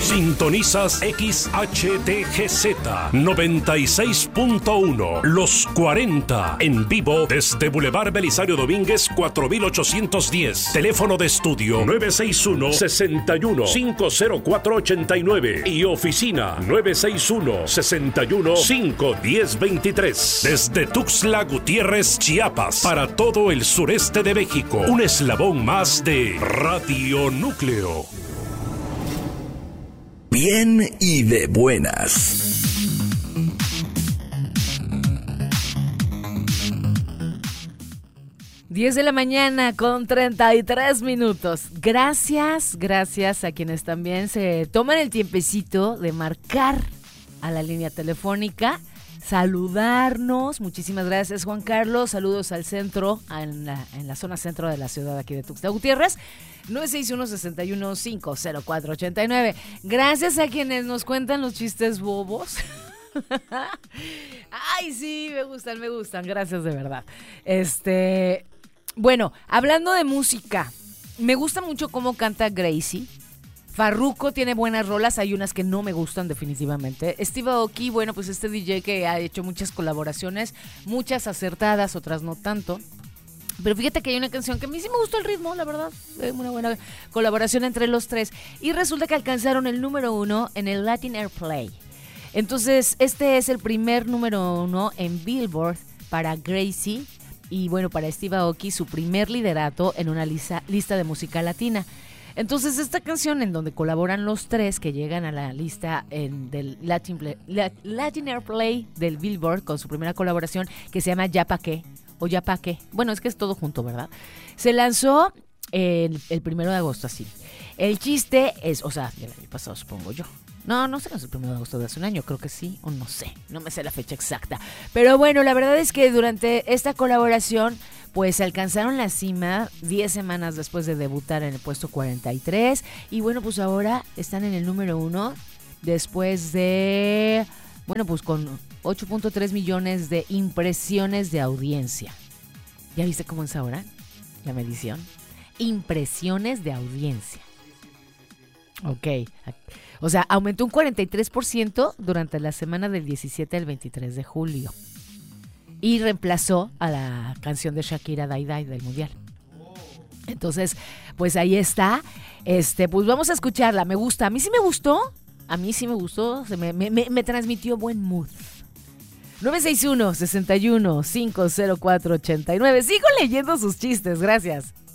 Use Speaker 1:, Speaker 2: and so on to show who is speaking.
Speaker 1: Sintonizas XHTGZ 96.1 Los 40 en vivo desde Boulevard Belisario Domínguez 4810. Teléfono de estudio 961-61-50489 y oficina 961-61-51023. Desde Tuxtla Gutiérrez, Chiapas, para todo el sureste de México. Un eslabón más de Radio Núcleo.
Speaker 2: Bien y de buenas.
Speaker 3: Diez de la mañana con 33 minutos. Gracias a quienes también se toman el tiempecito de marcar a la línea telefónica, saludarnos. Muchísimas gracias, Juan Carlos. Saludos al centro, en la zona centro de la ciudad aquí de Tuxtla Gutiérrez. 961-61-50489. Gracias a quienes nos cuentan los chistes bobos. Ay, sí, me gustan. Gracias de verdad. Bueno, hablando de música, me gusta mucho cómo canta Gracie. Farruko tiene buenas rolas, hay unas que no me gustan definitivamente. Steve Aoki, bueno, pues este DJ que ha hecho muchas colaboraciones, muchas acertadas, otras no tanto. Pero fíjate que hay una canción que a mí sí me gustó el ritmo, la verdad. Una buena colaboración entre los tres. Y resulta que alcanzaron el número 1 en el Latin Airplay. Entonces, este es el primer número 1 en Billboard para Gracie. Y bueno, para Steve Aoki, su primer liderato en una lista de música latina. Entonces, esta canción en donde colaboran los tres que llegan a la lista del Latin Airplay del Billboard con su primera colaboración, que se llama Ya Pa' Qué, o Ya Pa' Qué. Bueno, es que es todo junto, ¿verdad? Se lanzó el 1 de agosto, así. El chiste es, o sea, del año pasado, supongo yo. No sé, no es el 1 de agosto de hace un año, creo que sí, o no sé, no me sé la fecha exacta. Pero bueno, la verdad es que durante esta colaboración, pues alcanzaron la cima 10 semanas después de debutar en el puesto 43. Y bueno, pues ahora están en el número 1 después de, bueno, pues con 8.3 millones de impresiones de audiencia. ¿Ya viste cómo es ahora la medición? Impresiones de audiencia. Ok. O sea, aumentó un 43% durante la semana del 17 al 23 de julio. Y reemplazó a la canción de Shakira, Die Die, del Mundial. Entonces, pues ahí está. Pues vamos a escucharla. Me gusta. A mí sí me gustó. Me transmitió buen mood. 961-61-50489. Sigo leyendo sus chistes. Gracias.